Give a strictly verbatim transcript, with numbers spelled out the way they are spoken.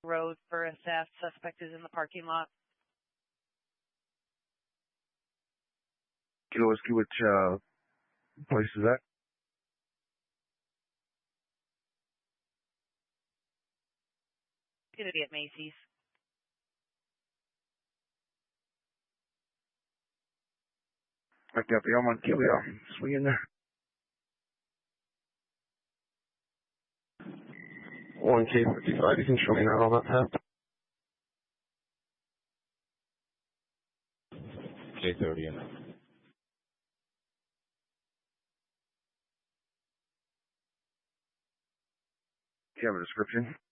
Road for a theft. Suspect is in the parking lot. Kilo Whiskey, which uh, place is that? It's going to be at Macy's. I got the arm on Kilio. Swing in there. one K fifty-five, you can show me out on that theft. K thirty in. Do you have a description?